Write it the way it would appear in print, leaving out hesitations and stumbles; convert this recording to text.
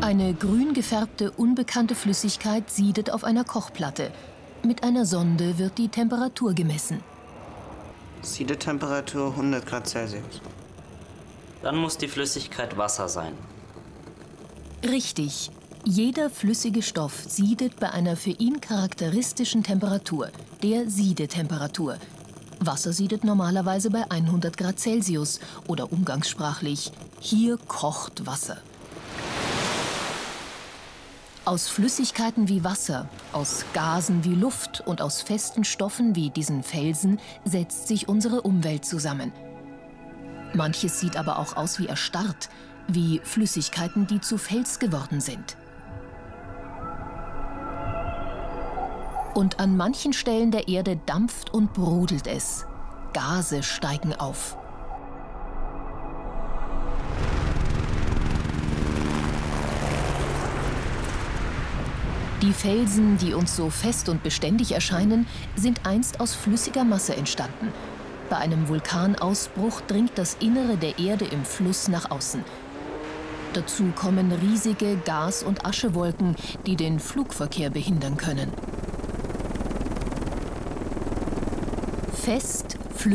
Eine grün gefärbte, unbekannte Flüssigkeit siedet auf einer Kochplatte. Mit einer Sonde wird die Temperatur gemessen. Siedetemperatur 100 Grad Celsius. Dann muss die Flüssigkeit Wasser sein. Richtig. Jeder flüssige Stoff siedet bei einer für ihn charakteristischen Temperatur, der Siedetemperatur. Wasser siedet normalerweise bei 100 Grad Celsius oder umgangssprachlich, hier kocht Wasser. Aus Flüssigkeiten wie Wasser, aus Gasen wie Luft und aus festen Stoffen wie diesen Felsen setzt sich unsere Umwelt zusammen. Manches sieht aber auch aus wie erstarrt, wie Flüssigkeiten, die zu Fels geworden sind. Und an manchen Stellen der Erde dampft und brodelt es. Gase steigen auf. Die Felsen, die uns so fest und beständig erscheinen, sind einst aus flüssiger Masse entstanden. Bei einem Vulkanausbruch dringt das Innere der Erde im Fluss nach außen. Dazu kommen riesige Gas- und Aschewolken, die den Flugverkehr behindern können. Fest,